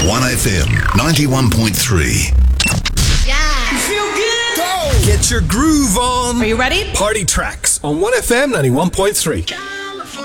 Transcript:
1FM 91.3. Get your groove on. Are you ready? Party Tracks on 1FM 91.3.